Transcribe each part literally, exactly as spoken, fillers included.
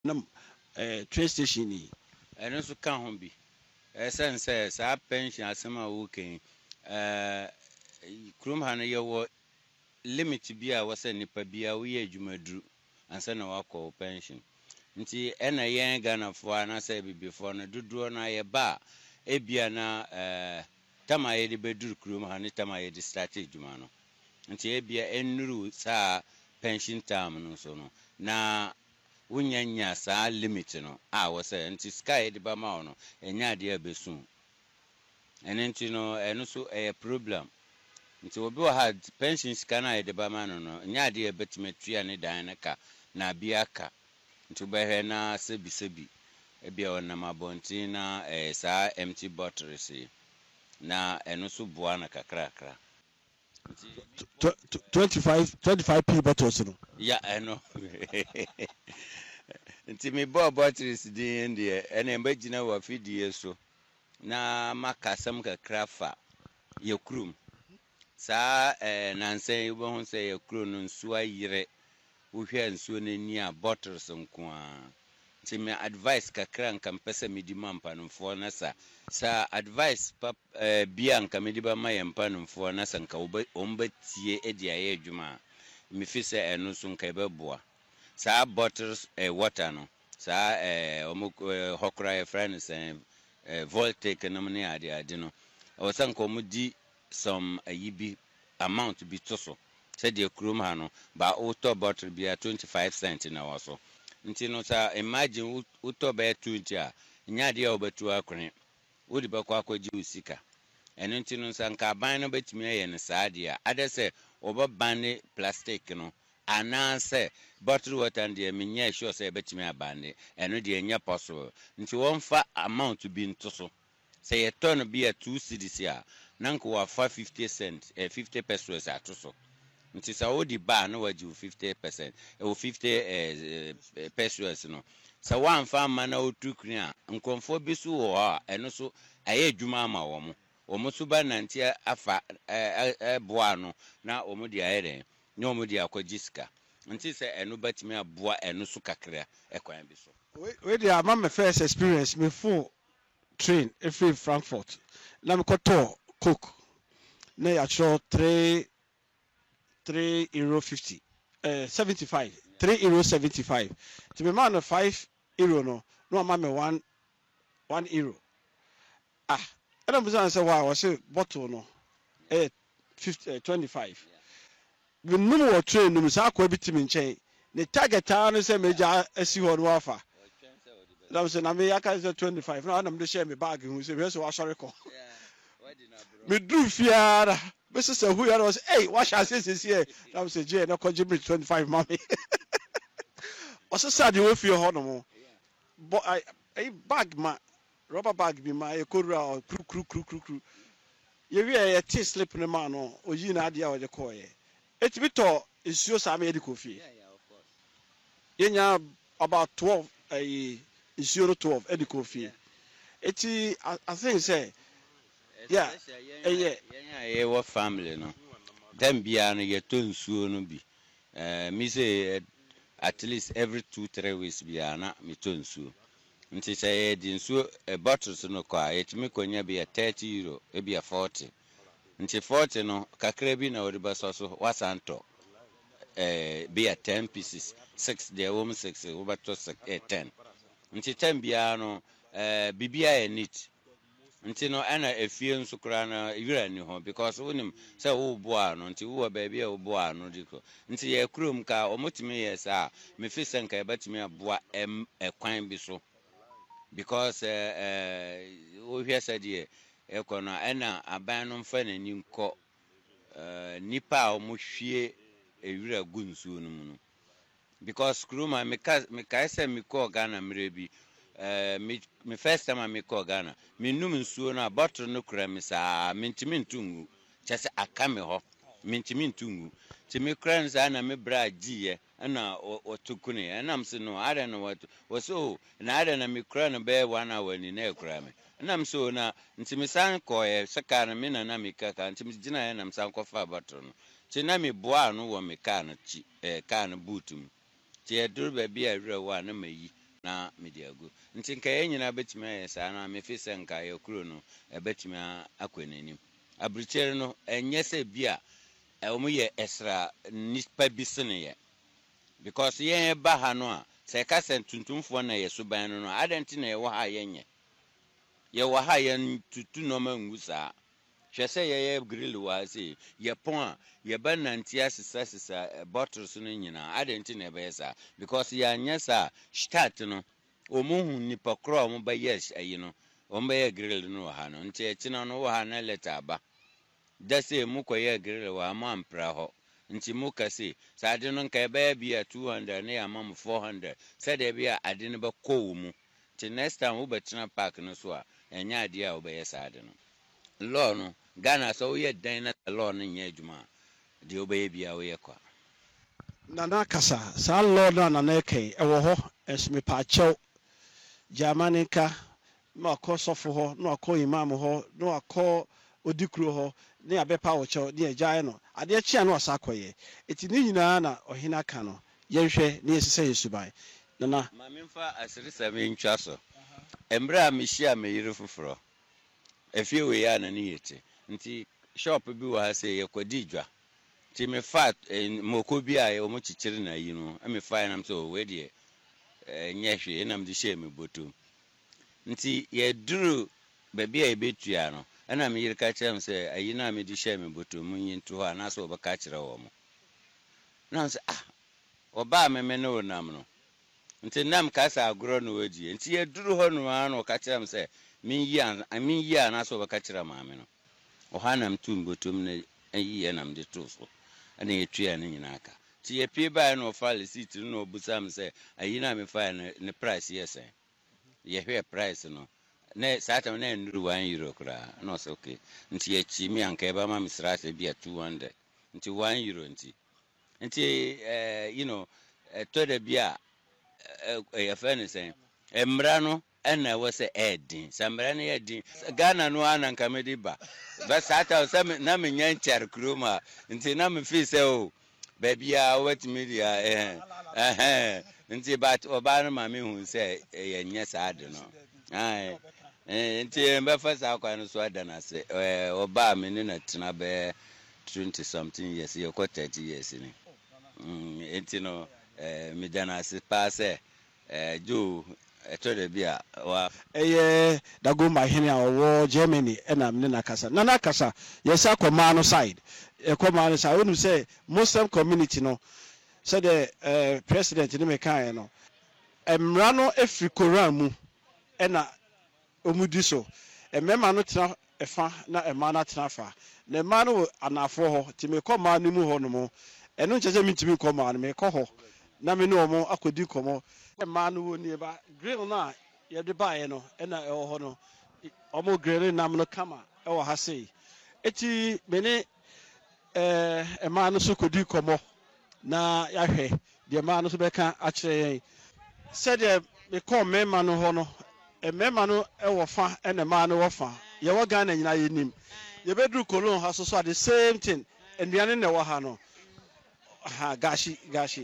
nam eh train station ni ɛno so ka ho bi ɛsɛn sɛ saa pension asɛm a wokan ɛɛ kurom ha no yɛwɔ limit bi a wɔsɛ nipa bi a woyɛ adwumaduru ansa na wakɔ pension nti ɛna yɛn Ghanafoɔ anaasɛ bibifoɔ no dodoɔ no ayɛ ba a ebia na ɛɛ tam a yɛde bɛduru kurom ha ne tam a yɛde start adwuma no nti ebia ɛnnuru saa pension time no so no na wunyanya saa limit no a wɔsɛ nti sky yɛde ba ma wo no ɛnya adeɛ bɛsu ɛno nti no ɛno so ɛyɛ problem nti obi wɔ ha pension sika no a yɛde ba ma no no ɛnya adeɛ bɛtumi atua ne dan no ka na bi aka nti wobɛhwɛ na sɛbisɛbi ebia ɔnam abɔnten na ɛyɛ saa empty bottles yi na ɛno so boa no kakrakra twenty-five twenty-five p bottles no ya ɛno nti me bɔ bottles din deɛ ɛna mbɛgyina wɔ afidie so na maka asɛm kakra fa yɛ kurom saa ɛɛ nansan yi wobɛhu sɛ yɛ kuro no nsuo ayerɛ wohwɛ nsuo no ani a bottles nko a nti me advice kakra nka mpɛ sɛ medi ma mpanimfoɔ na sa sa advice pap ɛɛ bia nka medi ba ma yɛ mpanimfoɔ na sa nka wɔmbɛtie de ayɛ adwuma a mefi sɛ ɛno so nka ɛbɛboa saa bottles ɛɛ water no saa ɛɛ ɔmo hɔ koraa yɛfrɛ no sɛ ɛɛ voltaic nom ne ade ade no ɛwɔ sɛ nka ɔmo di some ayi bi amount bi to so sɛdeɛ kurom ha no ba wotɔ bottle bi a twenty-five cent na wɔ so nti no sa imagine wotɔ bɛyɛ twenty a nya adeɛ a wobɛtu akɔne wode bɛkɔ akɔgye wo sika ɛno nti no sa nka aban no bɛtumi ayɛ no saa deɛ a adɛ sɛ wɔbɛban ne plastic no anaasɛ bottle water deɛ menyɛ sure sɛ yɛbɛtumi abande ɛno deɛ ɛnyɛ possible nti wɔmfa amount bi nto so sɛ yɛtɔ no bi a two cedis a na nka wɔafa fifty cent eh, fifty pesos ato so nti sɛ wodi ba na wagye wo fifty percent ɛwɔ fifty eh, eh, pesos no sɛ woamfa ama na wotu kuni a nkurɔfoɔ bi so wɔ hɔ a ɛno so ɛyɛ adwuma ama wɔ mo wɔ mo so ba nante afa ɛboa no na wɔ mo de ayɛ dɛn ne wɔ mo de akɔgye sika nti sɛ ɛno bɛtumi aboa ɛno so kakra ɛkwan bi so we dey ama my first experience me full train every Frankfurt na me kɔtɔ coke na yɛatwerɛ three three euro fifty uh, seventy-five three euro seventy-five to me man five euro no no ama me one one euro ah ɛna mo san sɛ wa wɔ se bottle no eh fifty uh, twenty-five we no wɔ train no sa akɔ bi timi nkyɛn ne target a no sɛ meja asi hɔ no afa na sɛ na me yaka sɛ twenty-five na na me de share me bag hu sɛ me sɛ wa sɔre kɔ me du fiara bese sɛ hu yara was hey wa sha se se se na sɛ je na kɔgye me twenty-five mami ɔsɛ sa de wo fie hɔ no mo bo ai bag ma rubber bag bi ma e korura kru kru kru kru kru ye wi e tea slip ne ma no oyi na ade a wɔde kɔɔ etimi tɔ nsuo sa me de kɔ fie yenya about twelve ai nsuo no twelve e de kɔ fie eti I think say yeah eh yeah yeah what family no dem bia no yeto nsuo no bi eh me say at least every two three weeks bia na me to nsuo nti say di nsuo a bottles no kwa etimi konya bia thirty euro e bia forty nti forty no kakra bi na wode baso so wasanto eh bia ten pieces six there woman six we bato ten nti ten bia no eh bibia e neat nti no ana efie nso kra na yira ni ho because wonim say wo boa no nti wo ba bia wo boa no diko nti ye krom ka omotimi yes a me fi senka e batimi aboa em ekwan bi so because eh eh wo hwe sade e kono ana aban no mfa nani nkɔ eh nipa a omo hwie ewira gu nsuo no mu no because kroma me ka me ka ese me kɔ Ghana mre bi eh me me first time me kɔ Ghana me num nsuo no a bottle no kura me saa me ntimi ntungu kyese aka me hɔ me ntimi ntungu ti me kura nsa na me bra giye na otukune enam se no ada no what so na ada na me kura no be one hour ni na kura me enam so na ntimi san kɔ ye seka na me na na me kaka ntimi gina ye nam san kɔ fa bottle no ti na me boa no wɔ me car no chi eh car no boot mu ti e dur ba bia wura wa na mayi na media go nti nka ye nyina betumi aye saa na me fi se nka ye kuro no e betumi akwanenim abrichere no enye se bia e omo ye extra nispa bisene ye because ye ba ha no a se ka sentuntumfo na ye suban no no adenti na ye wa ha ye nye ye wa ha ye tutu no mangusa hwese ye ye grill wa se ye pon a ye ba nantia sisa sisa bottles no nyina adenti na be sa because ya nya sa start no omuhu nipa kro omo ba yes ayi no omo ba ye grill no ha no nti e china no wa ha na leta ba da se mu ko ye grill wa ma ampra ho nti mu ka se sa ade no nka ba bia two hundred na ya ma four hundred se de bia ade no ba ko mu ti next time wo betina park no so a enya ade a wo ba ye sa ade no law no Ghana so ye dan na law no nya adwuma de wo ba ye bia wo ye kwa na na kasa sa law na na na kai e wo ho esme pa chew Jamanika no akọ sọfo ho no akọ imam ho no akọ odikuro ho ne abepa wo chew ne agyae no ade chia no asa akoye eti ni nyina na ohina ka no yenhwe ne yesese yesuban na na ma memfa asiri same ntwa so embra mehia meyire foforo efie we ya na ne yete nti shop bi wa se ye kwadi dwa ti me fat moko bi a o mo chichiri na yi no me fa na so we de nyehwe na me de hye me botom nti ye duru baby a ebetua no na me yire ka kire me se ayi na me de hye me botom munyi nto ha na so obeka kire wo mo na se ah oba me me no nam no nti nam ka sa agro no waji nti ye duru ho no ano ka kire me se min yi an min yi na so obeka kire maame no o ha nam tum botom na ayi ye nam de to so ana ye tua ne nyina aka ti ye pie ba na o fa receipt no obusam se ayi na me fa ne price yes eh ye hwe price no na sata na nduru one euro kra no so okay nti ye chi mi anka e ba ma misra se bia two hundred nti one euro nti nti eh you know to da bia e fa ne sen emra no ena wo se edin samra ne edin Ghana no ana nka me di ba ba sata o se na me nyan char kroma nti na me fi se o baby a what media eh eh nti but oba no ma me hu se ye nya sa de no ai eh nti mba fa sa kwa no so ada na se eh oba me ne na tena be twenty something years ye ko thirty years ni mm nti no eh me dana se pa se eh jo eto de bia wa eye dagoma hene a wo Germany ena me na kasa na na kasa yesa koma no side e koma no side wonu say Muslim community no said the uh, president ni me kan no emra no efri Koran mu ena omudi so emema no tena efa na ema na tena fa na ema no anafo ho ti me koma no mu ho no mo eno nchese mi timi koma no me kɔ ho na me no mo akodi komo ema no woni ba grill na ye de bae no ena e ho no omo grill nam no kama e wo ha sei eti me ne eh ema no so kodi komo na ya hwe de ema no so beka a kire yen said de me kom mema no ho no e mema no e wo fa ena ema no wo fa ye wo Ghana nyina ye nim ye bedru kolon ha so so the same thing enduane ne wo ha no ha gashi gashi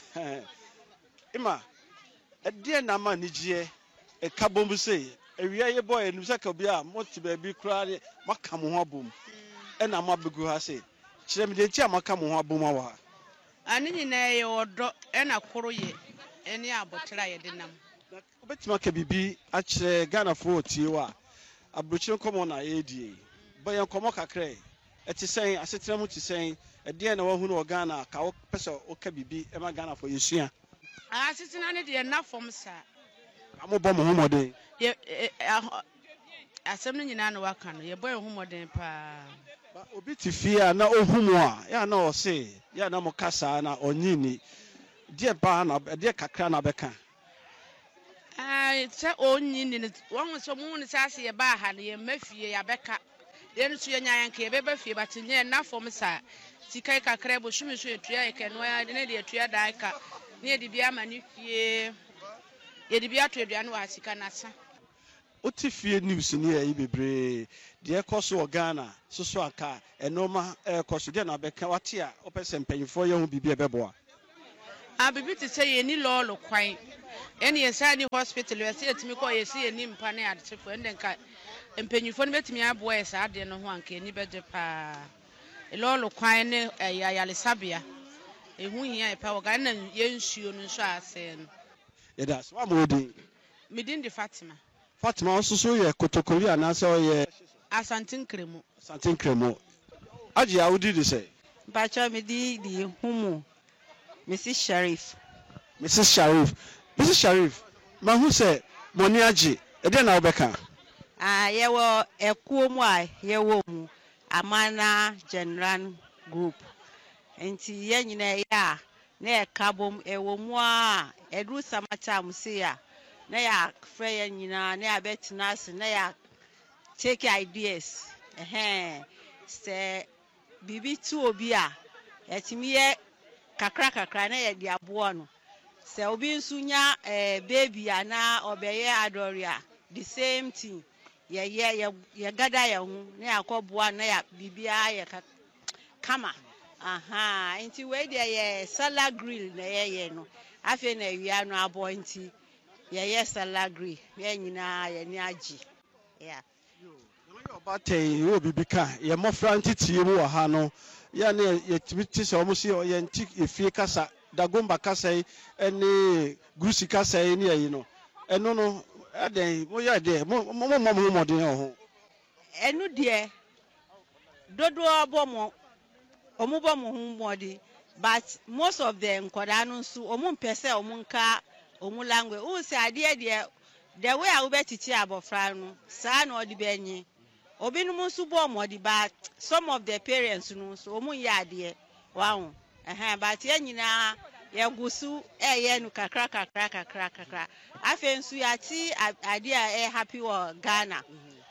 ima edie na ma nigye e kabom sei ewia ye boy enu saka bia moti ba bi kura maka mo ho abom e na ma begu ha sei kire me de ti amaka mo ho abom awa ani nyina ye odo e na koro ye eni abotira ye de nam obetima ka bibi a kire Ghana fo tie wa abrochire komo na ye die bayan komo kakre e ti sen asetira mu ti sen edie na wahu no Ghana ka wo pese o ka bibi e ma Ghana fo yesua ah sitina ne de na fom sa amobɔ mo homɔden ye asɛm no nyina na waka no ye boy homɔden pa obi ti fie na ohumu a ya na o se ya na mo kasa na onyini die ba na die kakra na beka ah se onyini ne won so mu ne sase ye ba ha ne ye mafie ya beka ye no so ye nyan ka ye be ba fie batinye na fom sa sikai kakra bo shumi so etua ye ke no ya ne de etua dai ka ne de bia ma ne fie ye de bia to aduane wa sika na sa oti fie news ni ayi bebre de ekoso Ghana soso aka enoma ekoso de na beka wate a opese mpanyifo ye hu bibia beboa a bibi te say ye ni lolo kwan ene ye sa ni hospital we say etimi ko ye si ye ni mpa na ade chefo ende nka empenyufo no betimi abo ye sa ade no ho anka ni beje pa e lolo kwan ne ya yale sabia ehu hia e pa wo ga na ye nsuo no nso ase no ye da so amodi midin de Fatima Fatima also so ye kotokoli anase o ye Asantin Kremo Asantin Kremo aji awudi de say Bacha midi di humu Missus Sharif Missus Sharif Missus Sharif ma hu say moni aji e de na obeka ah yewo ekuo mu a yewo mu Amana General Group enti ye nyina ya na e kabom ewo mu a edu samata musia na ya frɛ ye nyina na ya betina ase na ya take ideas eh se bibi tu obi a etimi ye kakra kakra na ye di aboɔ no se obi nsu nya eh baby ana obeye adoria the same thing ye ye ye gada ye hu na yakɔboa na ya bibia ye kama aha nti we de ye salad grill na ye ye no afi na wia no abo nti ye ye salad grill ye nyina ye ni agi yeah yo batay wo bibika ye mofra ntitie mu wa ha no ya na ye tibiti se omo si ye nti efie kasa dagomba kasa ene grusi kasa ni yi no eno no aden mo ya de mo mo mo mo de ho enu de dodo abomo omo bomo hu modi but most of them nkoda no nso omo mpese omo nka omo language who say ade de the way I will titi abofra no sa na odi benyi obi no nso bo modi but some of the parents no so omo ya ade wow eh but ye nyina ye gusu eye no kakra kakra kakra kakra afi nso ya ti ade a e happy wo Ghana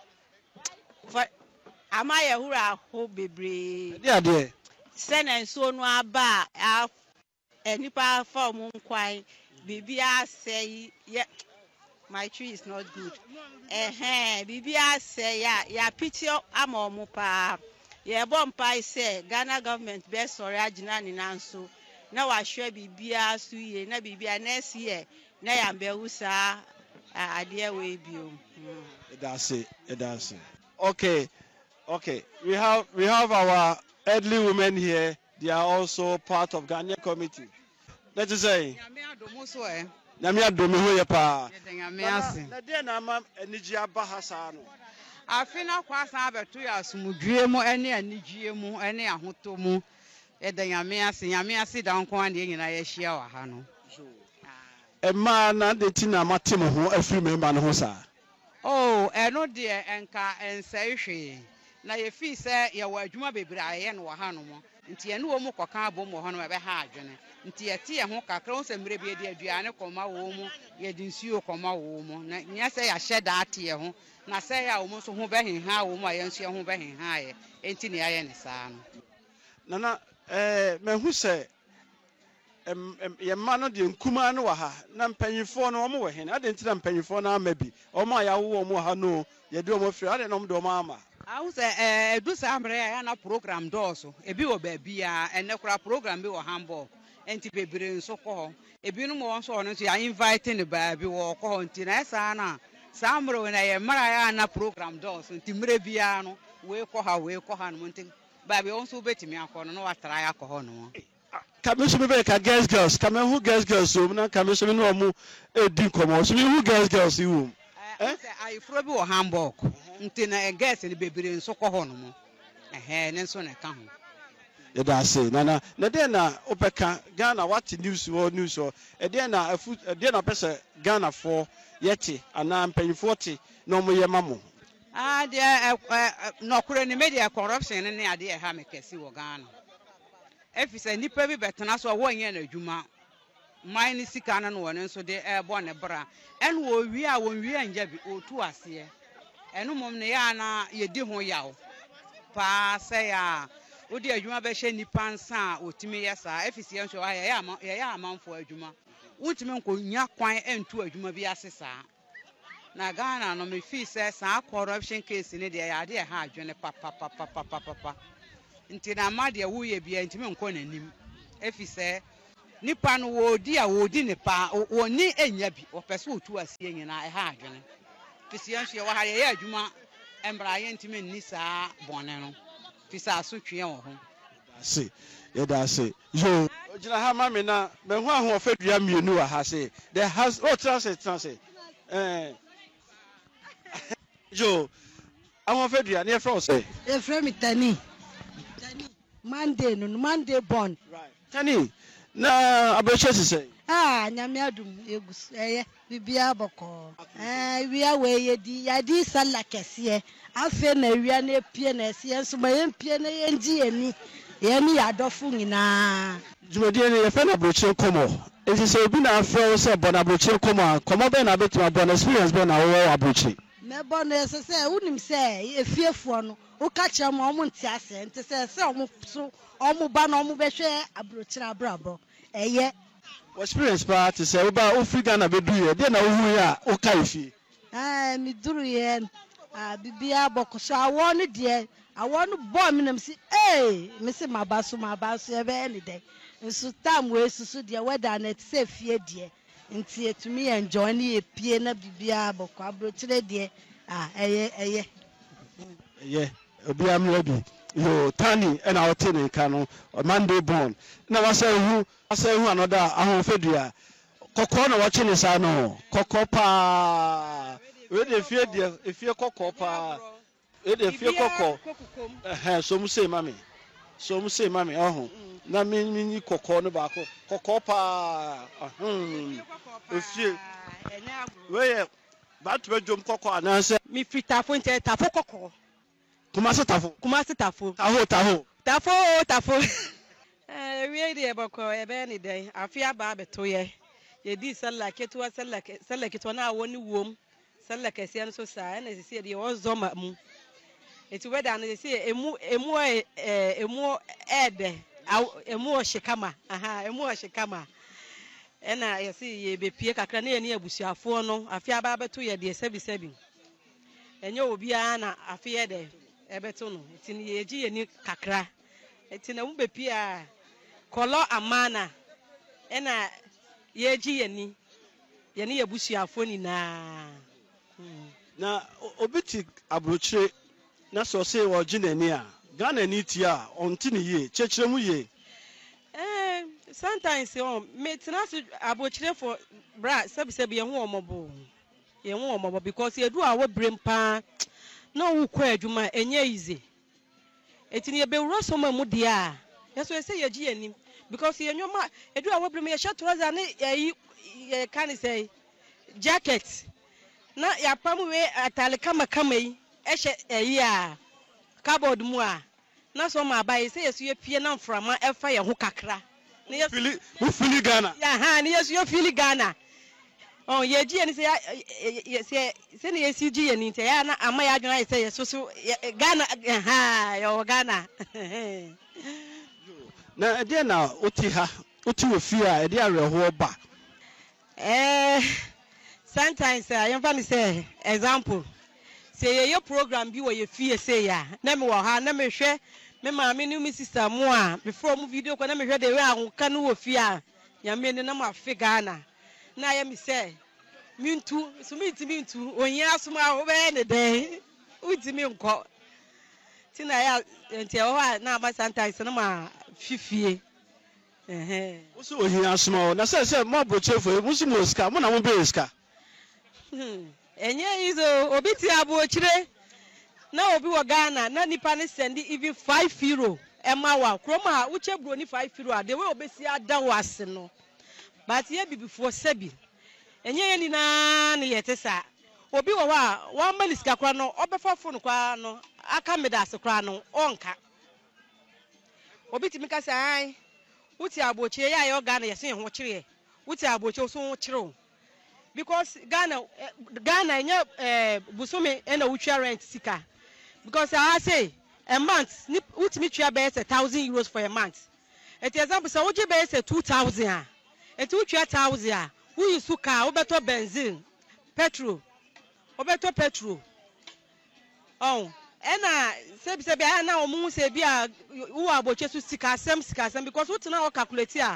for ama ye hura ho bebre de ade sene nso no aba a enipa form nkwan bibia say ye my tree is not good eh eh bibia say ya ya picture ama omo pa ye bompa say Ghana government be sorry agina ni nanso na wa hwe bibia su ye na bibia next year na ya mbe usa ade we bio that's it that's it okay okay we have we have our elderly women here. They are also part of Ghanaian committee. Let's say Nyame adomi ho ye pa na de na ma anigi aba hasa no afina kwasa abeto ya sumudwie mu ene anigie mu ene ahoto mu ede nyame ase nyame ase da nko ande nyina ye hia wa ha no e ma na de ti na matem ho afiri memba no ho sa oh eno de enka ensai hwe na ye fi se ye wa adwuma bebre aye no wa ha no mo nti ene wo mu koka abom wo ho no be ha adwene nti ye te ye ho kakra wo se mre be de aduane koma wo mu ye de nsuo koma wo mu na nya se ya hye da ate ye ho na se ya wo mu so ho be henha wo mu aye nso ye ho be henha ye enti ne aye ne saa no nana eh me hu se em ye ma no de nkuma no wa ha na mpanyifo no omo we hen ade nti na mpanyifo na ama bi omo ya wo omo ha no ye de omo firi ade no omo de omo ama awu se eh edu sa mre ya na program dooso ebi wo ba bia ene kura program bi wo Hamburg enti bebere nso ko ho ebi no mo nso no ya invite ne ba bi wo ko ho nti na esa na sa mre na ye mara ya na program dooso nti mre bia no we ko ha we ko ha no nti ba bi onso betimi akọ no wa tra ya ko ho no kamiso be ka girls girls kame hu girls girls so na kamiso me no omo edi komo so me hu girls girls iwu eh ai fro bi wo Hamburg nti na girls ne bebere nso ko ho no mo eh ne nso na ka ho ye da say nana na de na opeka Ghana what news or news or e de na afu e de na pese Ghana for yeti ana mpanyifo ti na omo ye mamo ah de no kure ne media corruption ne ade e ha mekesi wo Ghana efisa nipa bi betena so wo nya na adwuma man ni sika na no won nso de ebo ne bra en wo wi a won wi anja bi otu ase enu mom ne ya na ye di ho yawo pa se ya wo di adwuma be hye nipa nsa otimi yesa efisa nso ya ya ya ya amanfo adwuma wotimi nko nya kwan entu adwuma bi asesa na Ghana no me fi se sa corruption case ne de ya de ha adwene papa papa papa papa nti na ma de wo ye bia ntimi nko nanim efise nipa no wo di a wo di ne pa woni enya bi wo pese otu asie nyina e ha adwene fisian hwe wo ha ye adwuma embra ye ntime nni saa bone no fisa so twe wo ho se ye da se yo ogina ha ma me na me ho aho ofadua mienu wa ha se the has o transit transit eh yo aho ofadua na e fro se e fro mi tani tani Monday no Monday born right tani na abroche se ah nyame adum egus eye bibia boko eh wia we ye di ya di sala kese afa na wia na pie na ese enso ma ye pie na ye ndi ani ye ni adofo nyina jumadi ne ye fe na abroche komo esi se obi na afro se bona abroche komo komo be na betima bona experience be na wo abroche me bona ese se unim se efiefuo no wo ka kire mo omo nti ase nti se se omo so omo ba na omo be hwe abroche abrabo eye experience pa to say oba o free Ghana be do ye dey na wo hu ya o kai fi ah mi duru ye ah bibia bokoso awo no de awo no bo mi nam si eh me se mabaso mabaso e be any day nso tam we susu de weather na se fie de nti etumi enjoy na ye pie na bibia boko abrochire de ah eye eye eye obi am ready yo tani and our tin kan no Monday born na wa say hu say hu another ahon fedua kokko na wache ne sa no kokko pa we dey fie dey efie kokko pa we dey fie kokko eh so mu say mami so mu say mami ahon na me ni kokko no ba ko kokko pa ahon efie we ba to jom kokko ananse mi fita fo nte tafo kokko Kumasi tafo. Kumasi tafo. Taho taho. Tafo tafo. Eh we dey bako e be ni dey. Afia ba beto ye. Ye di sallah ketuwa sallah sallah ketuwa na woni wom. Sallah kese no so sa na sisi dey o zoma mu. Eti weda na sisi emu emu eh emu ede emu o shikama. Aha emu o shikama. Ena ye si ye bepie kakra na ye ni abusuafo no. Afia ba beto ye dey sebi sebi. Enye obi a na afia dey ebeto no tini yeji ye ni kakra etina mu bepia kolo amana ena yeji ye ni ye ni yebusuafo ni na na obiti abrochire na so say wo ginani a Ghana ni ti a onti ni ye chechire mu ye eh sometimes on me tina so abrochire for bra sabi sabi ye hu omobo ye hu omobo because ye do awo brem pa no wo kwa adwuma enye easy etini ebewuro so ma mu dia yeso ese ye gi anim because ye nwoma edu a wobrem ye sha trouser ne yi ye kan say jacket na ya pam we atale kama kama yi ehye eyi a cupboard mu a na so ma ba ye se yeso ye pie na mframa efa ye ho kakra ne yeso fili mu fili Ghana ya ha ne yeso ye fili Ghana oh ye gi ani se ye se se ne ye si gi ani te ya na ama ya adwuna ye se ye so so Ghana ha yo Ghana na ede na oti ha oti wo fi a ede areho ba eh sometimes I am funny say example say ye your program bi wo ye fie say ya na me wo ha na me hwe me ma me ni mi sister mu a before mu video ko na me hwe de we ahunka no wo fie a ya me ni na ma fi Ghana na ya mi say mintu so mintu mintu onye asoma wo be ne den utimi nko tina ya enti o ha na ba sometimes na ma fifie eh wo so ohia asoma na say say mo abroche fo mu so mo ska mo na mo be ska enye izo obi ti abrochire na obi wo Ghana na nipa ne send even five euro ema wa kroma uche bro ni five euro a de we obesi ada wase no but ye bibifo sabi enye ye ni na ne yete sa obi wo wa wa malisika kra no obefa phone kwa no aka medase kra no onka obi ti mika sai uti abochie ya yo Ghana yese ho kire uti abochie so ho kire because Ghana Ghana enye eh busumi ena utwa rent sika because I say a month uti mi twa be one thousand euros for a month et example say oje be two thousand a et utwa one thousand a we use car obeto benzene petrol obeto petrol oh ena sebi sebi na omu se bi a wo aboche su sika sem sika sem because what na o calculate a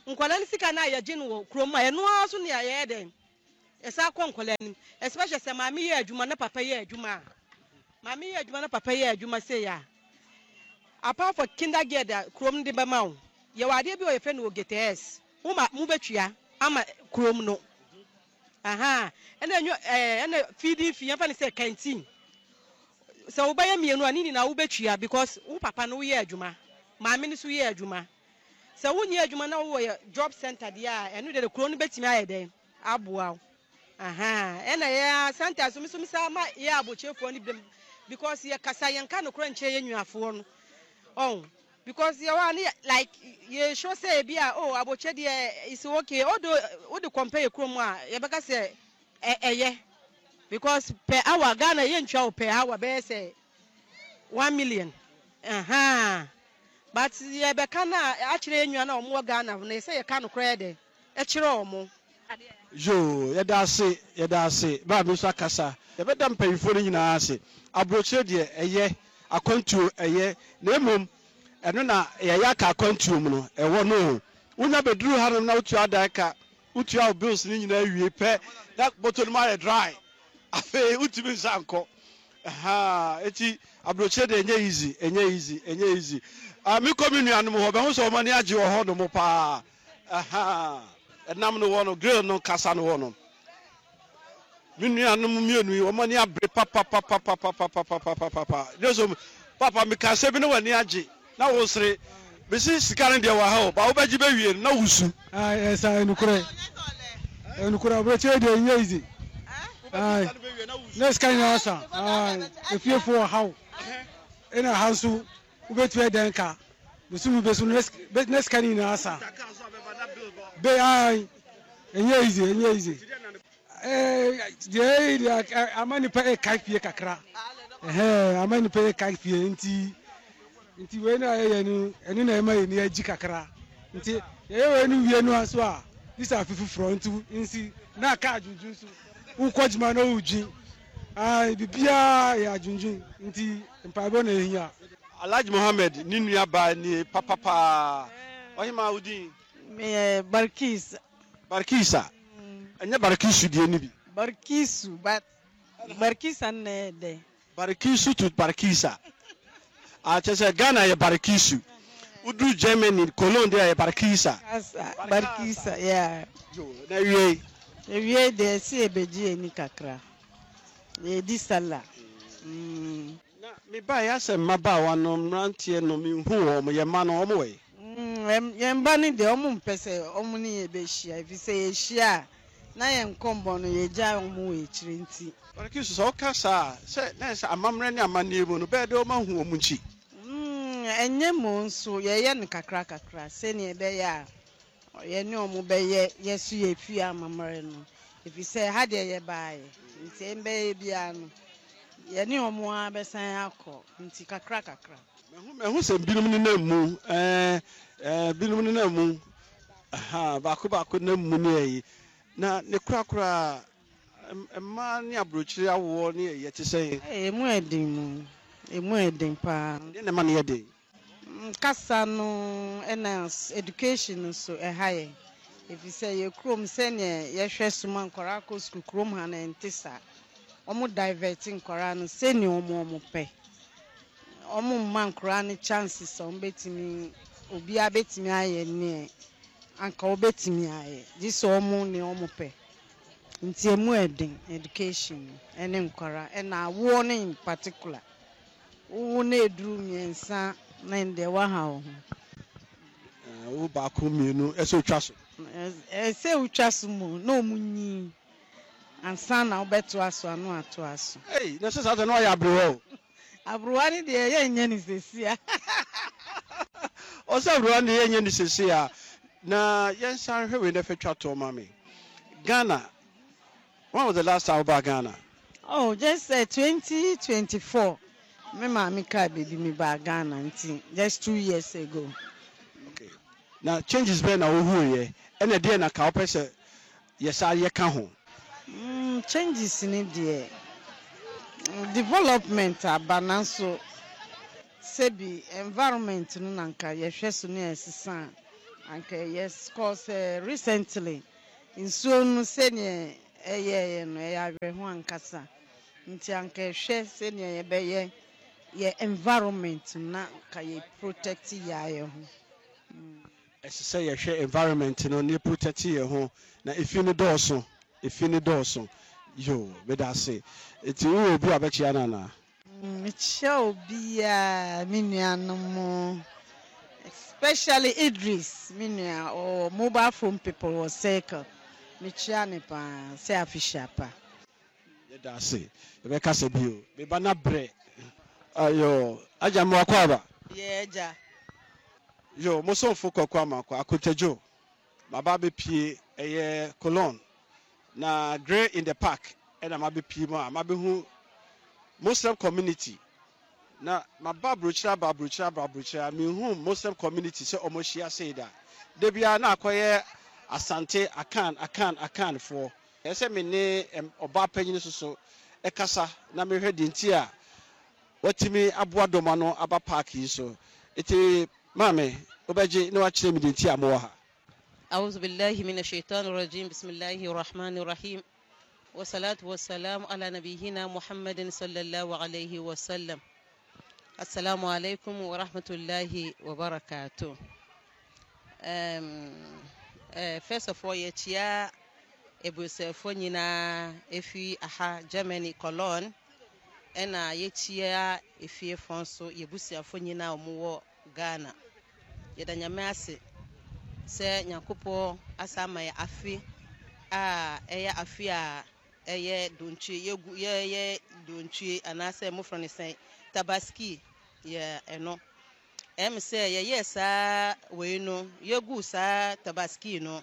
nkwala ni sika na ya gin wo kroma eno aso ne ya den esa kwa nkwala ni especially se mama ye adwuma na papa ye adwuma mama ye adwuma na papa ye adwuma say ya apart for kindergarten krom de bema wo ye wade bi o ye fe no getes wo ma mu betwia ama krom no aha ena enyo eh ena feeding fee fa ni say canteen so wo ba ye mienu ani ni na wo betwia because wo papa no ye adwuma mama ni so ye adwuma so wo nye adwuma na wo ye job center dia eno de krom no betimi ayeden aboa aha ena ya center so mi so mi sa ma ye abochefo ni blem because ye kasa ye nka no kro nche ye nnuafo no oh because you want like you show say bia oh aboche de is okay odo odo compare krom a ye beka say eye because per hour Ghana ye ntwa per hour be say one million aha but ye beka na akire enwa na omo Ghana na say ye ka no kra de e kire omo yo ye da se ye da se ba mi so akasa ye be da mpanyifo ni nyina ase abrochire de eye akwantuo eye na emom eno na ye ya ka akwantuo mu no ewo no unya beduru hanom na utu adaka utu our bills ni nyina wie pe that bottle ma dry afa utu bi sanko aha eti abrochire de enye easy enye easy enye easy ah mi kominu anom ho be ho so mo ne age wo ho no mo pa aha enam no wo no grill no kasa no wo no minu anom mienu yi wo mo ne abre papa papa papa papa papa papa jeso papa mi kasa bi no wani age na wo sere bisi sikare de wa ha ba wo baji be wie na wusu ah esa enukure enukure abrochire de enye easy ah next kind of answer ah if you for how in a house ubetu edenka busu besu next next kind of answer be ai enye easy enye easy eh de amani pa e kai fie kakra eh amani pa e kai fie nti nti we na ye nu enu na ema ye ni agi kakra nti ye we nu wie nu aso a this are fifu front nsi na ka ajunjun so ukojima na uji ai bibia ya ajunjun nti mpabo na ehia Alhaji Mohammed ni nua ba ni papa pa ohima udin me Barkis Barkisa anya Barkisu die ni bi Barkisu but Barkisa na de Barkisu to Barkisa a chese Ghana ye Barkisu udu Germany Cologne ye Barkisa Barkisa yeah na wie e wie de si ebeji eni kakra e di sala mm na me ba ya se maba wa no mrantie no mi hu o mo ye ma no o mo we mm ye mba ni de o mo mpese o mo ni ye be hia if say ye hia na ye nkombo no ye ja o mo we chire nti Barkisu so kasa se na se amamre ni amane mu no be de o ma hu o mu nchi mm enye mo nso ye ye ni kakra kakra se ni e be ya ye ni o mo be ye yesu ye fi amamre no if say ha de ye bae nti mbe bia no ye ni o mo abesan akọ nti kakra kakra mehu mehu se binum ni na mu eh eh binum ni na mu aha ba ko ba ko na mu ni yi na ne kura kura emma ni abrochire awo ni ye te sei eh mu edin mu emu edin pa de ne ma ne edin kasa no enas education so e high if you say you krom sene ye hwe suma nkora ko school krom ha na ntisa omo diverting nkora no sene omo omo pe omo man nkora ne chances on betimi obi abetimi aye ne anka obetimi aye this omo ne omo pe nti emu edin education ene nkora e na wo ne in particular wo na eduru miensa na inde wa ha ho eh wo ba ko mienu e so twa so e se utwa so mu na omunyi ansa na obeto aso anu ato aso eh na se sa no ya abro abruwa ni de ye nya ni sesia o se abro ni ye nya ni sesia na yen san hwe we na fetwa to mama Ghana. When was the last time about Ghana? Oh, just uh, twenty twenty-four. My mommy car baby me back Ghana just two years ago. Okay. Now changes been now who ye and a dear na ka opese yes I ye can ho. Mm changes in the development abananso sebi environment no nanka ye hwe so no esisa anke yes cause uh, recently nsuo no sɛnea ɛyɛ no ɛyɛ awerɛ ho ankasa nti anke hwɛ sɛnea yɛbɛyɛ yɛ environment na ka yɛ protect yɛayɛ ho ɛsɛ sɛ yɛhwɛ environment no ne protect yɛ ho na efi no dɔɔso efi no dɔɔso yo bɛda ase eti wo obi a bɛkyia na na mekyia obi a me nuanom especially Idris me nua or mobile phone people or circle mekyia ne pa sɛ afisha pa bɛda ase bɛka sɛ bio beba na brɛ ayo aja mo akwaba ye ja yo mo so fo kokwa makwa akotajo baba be pie eye colon na grey in the park and ma be pie ma ma be hu Muslim community na ma babrochira babrochira babrochira me hu Muslim community se omo hia sei da de bia na akoye asante akan akan akan for ese me ne oba panyin so so e kasa na me hwede nti a watimi aboa doma no aba park yi so eti mame obaje na wachire mi de nti amo ha أعوذ بالله من الشيطان الرجيم بسم الله الرحمن الرحيم والصلاة والسلام على نبينا محمد صلى الله عليه وسلم السلام عليكم ورحمة الله وبركاته um, uh, First of all yetia ebusefo nyina efi aha Germany Cologne ena yetia efi fonso yebusiafo nyina omuwo Ghana yedanyame ase se nyakopo asama ya afi a eya afi a eye dontwe yegu ye ye dontwe anase mofro ne sen tabaski ye eno em se ye yesa we no yegu sa tabaski no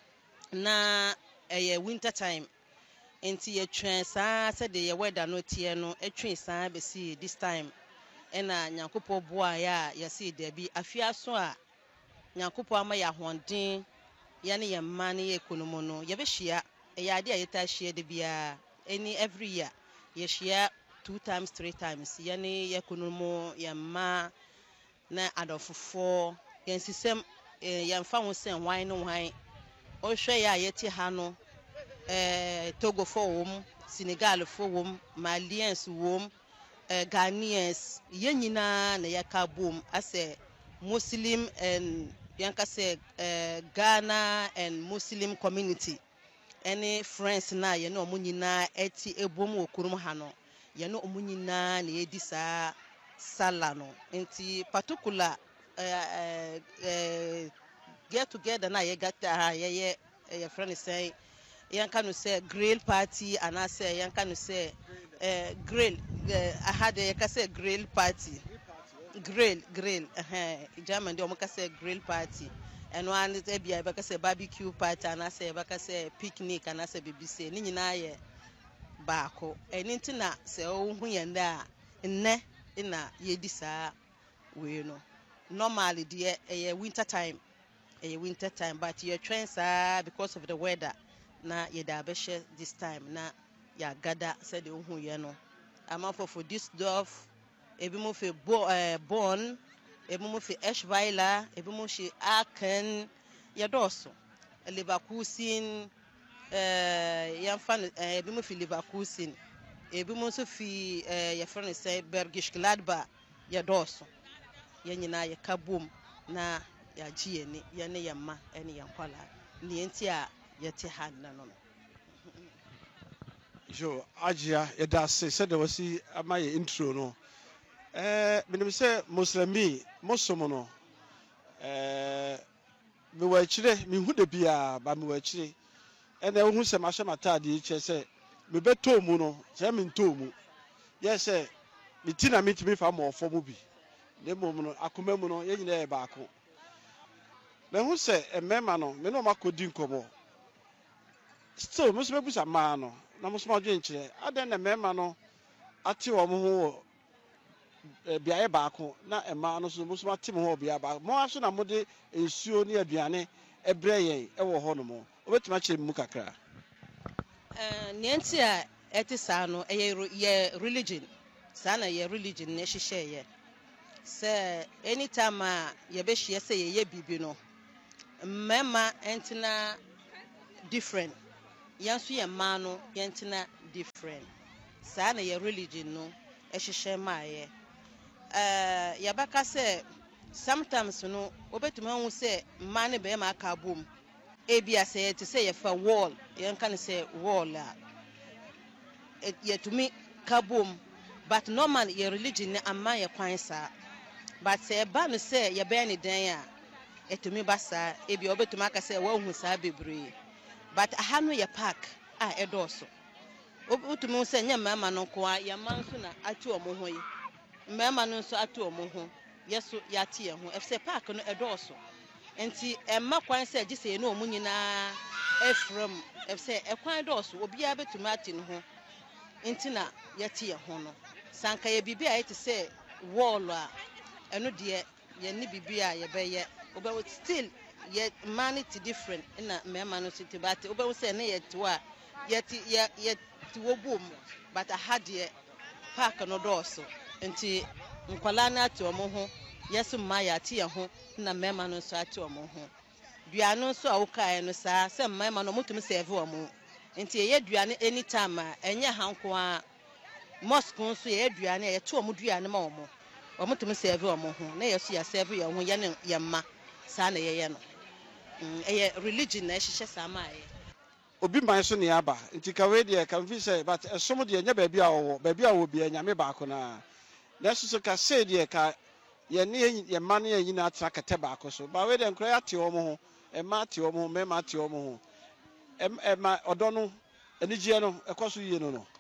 na eye winter time enti ye twen sa se de ye weather no tie no etwen sa be si this time ena nyakopo boa ya ye si de bi afi aso a nyakopo ama ya honden ya ne yemma ne ekonomo no ye be hia e ya de ayeta hia de bia any every year ye hia two times three times ya ne ekonomo yemma na adofofo ye nsisem ye mfa ho sen wan no wan o hwe ya yeti ha no eh Togo fo wom Senegal fo wom Malians wom eh Ghanaians ye nyina na yaka bom ase Muslim and yanka say uh, Ghana and Muslim community any friends na ye no omunyina eti ebom okurum ha no ye no omunyina na edi sa sala no enti particular uh, uh, uh, get together na ye gata ha ye ye ye friend say yanka no say grill party and I say yanka no say uh, grill uh, I had a yanka say grill party grill grill eh German de omaka say grill party and one is ebia baka say barbecue party and I say baka say picnic and I say bibi say ni nyina ye baako eni ntina say ohu ye nda nne ina ye di saa we no normally de eh winter time eh winter time but ye train saa because of the weather na ye da be share this time na ya gather say de ohu ye no ama for for this dove ebi mo fe bo eh bon ebi mo fe Eschweiler ebi mo shi Aachen ya doso Leverkusen eh ya fan ebi mo fi Leverkusen ebi mo so fi eh ya fan say Bergisch Gladbach ya doso ya nyina ya kabom na ya gie ni ya ne ya ma ene ya kwala ni enti a ya te han na no jo ajia yeda se se de wasi amaye intro no eh menim se muslimi musomo no eh me wa chire me hu de bia ba me wa chire ene hu se ma hye matade che se me beto mu no se me nto mu ye se me tina me timi fa mo ofo mu bi ne mom no akoma mu no ye nyina e ba ako me hu se emema no me no makodi nkomo still muso bebusa ma no na muso ma dwen chire aden na emema no ate wo mo ho biaye baako na ema no so muso matim ho bia ba mo aso na mode ensuo ne aduane ebre yen e wo ho no mo obetuma kire mu kakra eh nienti a eti sa no ye religion sa na ye religion ne hihye ye se anytime a ye be hye se ye ye bibi no mema entina different yanso ye ma no yentina different saa na ye religion no ehihye maaye eh yabaka say sometimes no obetuma hu say ma ne be ma aka bom ebia say to say ye fa wall yen kan say wall a ye to me kabom but normal ye religion amma ye kwan saa but say ba no say ye be ni dan a etumi basa ebia obetuma aka say wa hu saa bebre but aha no ye park a edoso obutumi say nya mama no ko a ye man so na ati omo ho yi mama no so ati omo ho yeso yati ye ho efse park no edoso enti emma kwan say gise no omu nyina efrem efse ekwan edoso obi a betumi ati no ho enti na yati ye ho no sanka ye bibi a yeti say wall a eno de ye ni bibi a ye beye obe still ye manity different na mema no city but obe say na ye to a yeti ye yeti wobom but a had ye park no doso enti nkwala na ati omo ho yeso ma ya ati ye ho na mema no so ati omo ho duano so a wokae no saa se mema no mutumi serve omo enti ye duane anytime a enye hanko a mosque so ye duane ye to omo duane ma omo omo tumi serve omo ho na yeso ya serve ye ho ye ne ye ma saa na ye ye no eye religion na ehihye saa ma ye obi man so ne aba nti ka we de kan fi say but esom de nya ba bia wo ba bia wo bia nyame ba ko na na so ka say de ka ye ne ye ma ne ye na atra kete ba ko so ba we de nkra ate omo ho e ma ate omo ho me ma ate omo ho em e ma odo no enigye no ekoso yie no no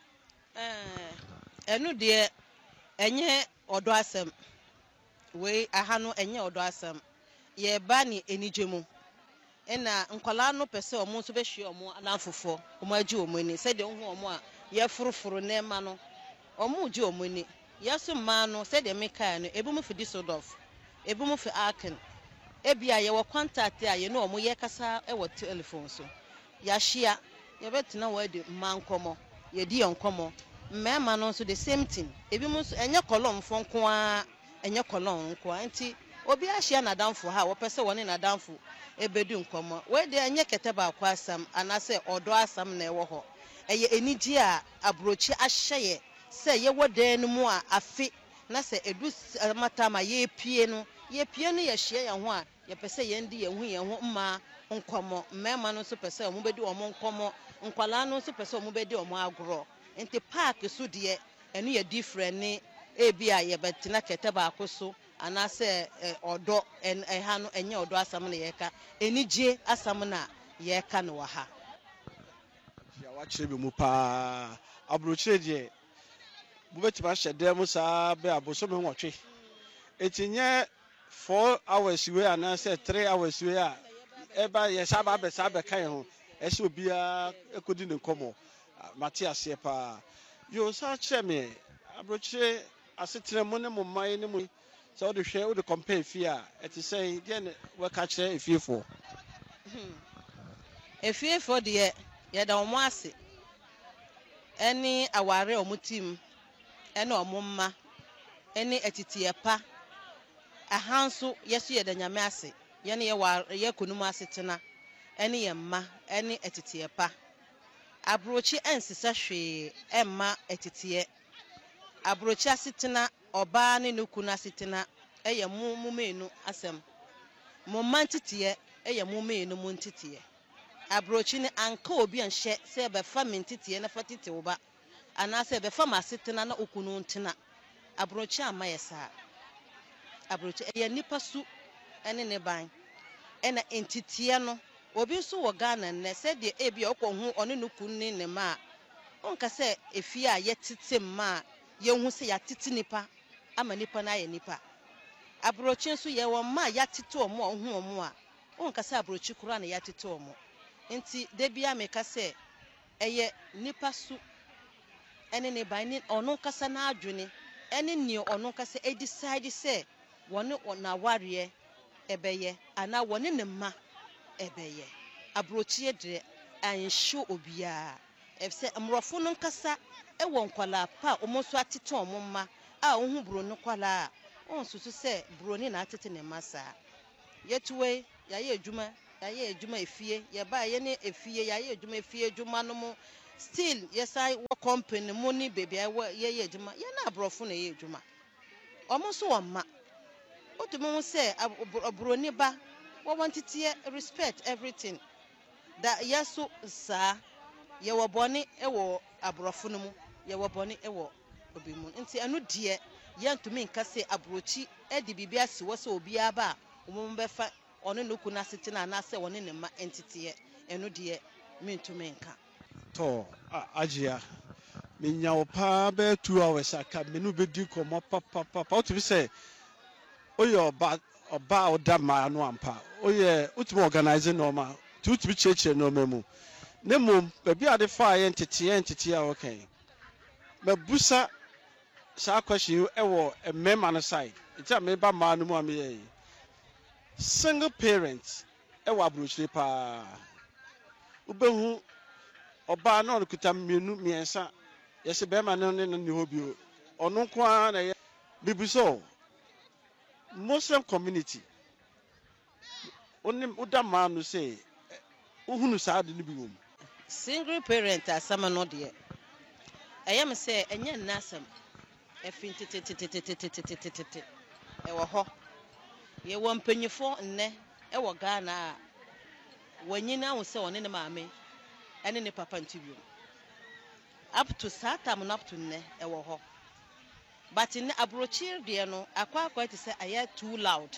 eh enu de enye odo asem we aha no enye odo asem ye ba ni enigye mu ena nkwala no pese omo so be hwe omo anafofo omo agi omo ni se de hu omo a ye furufuru na ma no omo gi omo ni yeso ma no se de meka no ebumu fi disodof ebumu fi aken ebia ye wo contact a ye no omo ye kasa e wo telephone so ya hia ye betina wo de mankomo ye di onkomo mmema no so the same thing ebimu so enye kolon fo nko a enye kolon nko a nti obi ahia na danfo ha wo pese woni na danfo ebedu nkomo we de enye kete ba kwa asam anase odo asam na ewo ho eye enigi a abrochi ahye se ye wodan mu a afi na se edu matama ye pie no ye pie no ye hye ye ho a ye pese ye ndi ye hu ye ho mma nkomo mmema no so pese omo bedi omo nkomo nkwala no so pese omo bedi omo agro enti park so de enu ye different ni ebia ye betina kete ba akoso anase odo en ha no enye odo asam na yeka enigye asam na yeka no ha ya wa chebe mu pa abrochire de bu betima hyede mu saa be aboso me nwotwe etinye four hours we anase three hours we a eba ye saba be saba kan ho ese obia ekodi ne komo Matias ye pa yo sa kire me abrochire asetre mu ne mu mai ne mu so the share the compare fear et say then we catch a fearful a fearful de ye da omo ase any aware omo team ene omo mma ene etitie pa ahanso yeso ye da nyame ase ye ne ye wa ye konum ase tena ene ye mma ene etitie pa abrochi ensisa hwe emma etitie abrochi ase tena oba ne nukuna sitina eye mu mumenu asem mo mantitiye eye mu mumenu muntitiye abrochi ne anka obi anhye se be fa mentitiye na fatite oba anase be fa masitina na okunu ntina abrochi amayesa abrochi eye nipa su ene ne ban ena entitiye no obi so wo Ghana ne se de ebi okohu one nukunni ne ma onka se efi a yetite ma yehu se yatiti nipa ama nipa na ye nipa abrochi nso ye wo ma yatiti omo ohu omo a onka se abrochi kura na yatiti omo nti de bia meka se eye nipa su ene ne ban ni ono kasa na adwene ene ni ono kasa e decide se woni na ware ebeye ana woni ne ma ebeye abrochi ye de ansho obia efse amrofo no kasa e won kwala pa omoso atete omomma a ohu buro no kwala on susu se buro ni na atete ne masa yetuwe yaye adwuma yaye adwuma efie ye ba ye ne efie yaye adwuma efie adwuma no mo still yes I work company money baby ye ye adwuma ye na abrofo na ye adwuma omo so woma otumo ho say abroni ba wo wantitie respect everything that yeso sa ye wo bone e wo abrofo no mu ye wo bone e wo obi mu nti anu de ye ntumi nka say abrochi e di bibia si wo so obi aba omo befa ono nuku na siti na na say woni ne ma entity enu de me ntumi nka to ajia minya opa be two hours aka menu be di komo papa papa o to say oye oba oba oda ma no ampa oye utimi organize no ma tu utimi cheche no memu ne mum be bia de fa ye entity entity a okay me busa sa question e wo emema no side ita me ba ma no mu ame single parents e wa abrochire pa ubehu oba na okuta mienu miensa yesi be ma no ne ne hobio onu kwa na ye bibuso Muslim community onim udama no say uhunu saade ni biwom single parent asama no de eyam say enye nnasam efin titititititititititi e wo ho ye wo mpanyifo nne e wo Ghana wanyina wo say one ne maame ene ne papa ntibio up to satam up to nne e wo ho but in abrochi de no akwa akwa ti say aye too loud